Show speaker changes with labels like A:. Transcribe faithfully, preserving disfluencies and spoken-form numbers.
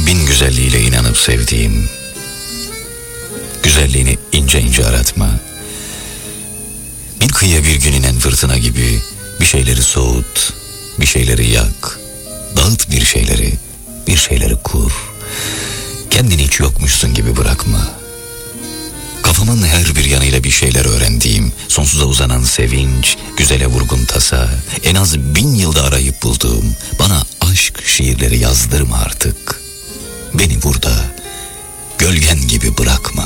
A: bin güzelliğiyle inanıp sevdiğim, güzelliğini ince ince aratma. Bir kıyıya bir gün inen fırtına gibi bir şeyleri soğut, bir şeyleri yak, dağıt bir şeyleri, bir şeyleri kur. Kendini hiç yokmuşsun gibi bırakma. Kafamın her bir yanıyla bir şeyler öğrendiğim, sonsuza uzanan sevinç, güzele vurgun tasa, en az bin yılda arayıp bulduğum, bana aşk şiirleri yazdırma artık. Beni burada, gölgen gibi bırakma.